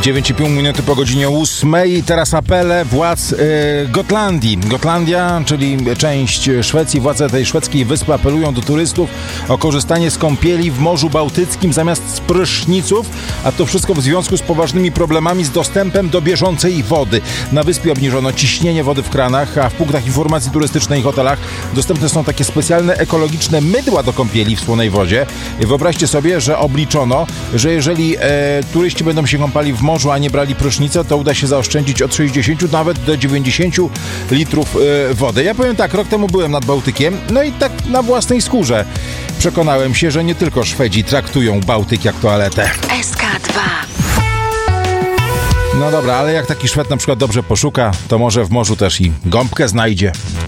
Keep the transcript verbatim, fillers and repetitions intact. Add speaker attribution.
Speaker 1: dziewięć i pół minuty po godzinie ósmej. Teraz apele władz yy, Gotlandii. Gotlandia, czyli część Szwecji. Władze tej szwedzkiej wyspy apelują do turystów o korzystanie z kąpieli w Morzu Bałtyckim zamiast z pryszniców, a to wszystko w związku z poważnymi problemami z dostępem do bieżącej wody. Na wyspie obniżono ciśnienie wody w kranach, a w punktach informacji turystycznej i hotelach dostępne są takie specjalne ekologiczne mydła do kąpieli w słonej wodzie. Wyobraźcie sobie, że obliczono, że jeżeli e, turyści będą się kąpali w morzu, a nie brali prysznica, to uda się zaoszczędzić od sześćdziesięciu nawet do dziewięćdziesięciu litrów e, wody. Ja powiem tak, rok temu byłem nad Bałtykiem, no i tak na własnej skórze przekonałem się, że nie tylko Szwedzi traktują Bałtyk jak toaletę.
Speaker 2: S K dwa.
Speaker 1: No dobra, ale jak taki Szwed na przykład dobrze poszuka, to może w morzu też i gąbkę znajdzie.